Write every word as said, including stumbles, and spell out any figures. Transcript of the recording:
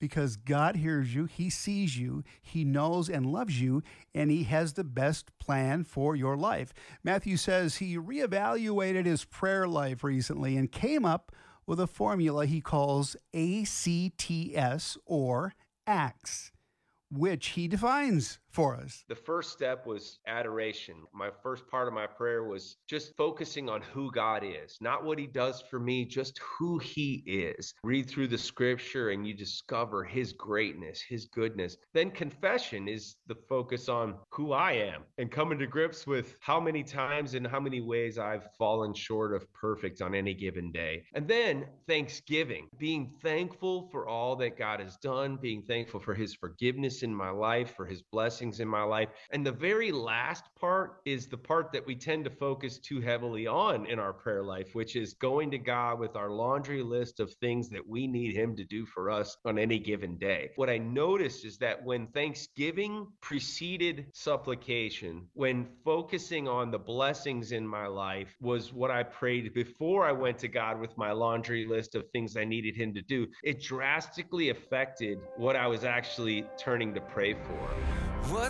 because God hears you, He sees you, He knows and loves you, and He has the best plan for your life. Matthew says he reevaluated his prayer life recently and came up with a formula he calls A C T S, or ACTS, which he defines for us. The first step was adoration. My first part of my prayer was just focusing on who God is, not what He does for me, just who He is. Read through the scripture and you discover His greatness, His goodness. Then confession is the focus on who I am and coming to grips with how many times and how many ways I've fallen short of perfect on any given day. And then thanksgiving, being thankful for all that God has done, being thankful for His forgiveness in my life, for His blessings in my life. And the very last part is the part that we tend to focus too heavily on in our prayer life, which is going to God with our laundry list of things that we need Him to do for us on any given day. What I noticed is that when thanksgiving preceded supplication, when focusing on the blessings in my life was what I prayed before I went to God with my laundry list of things I needed Him to do, it drastically affected what I was actually turning to pray for. What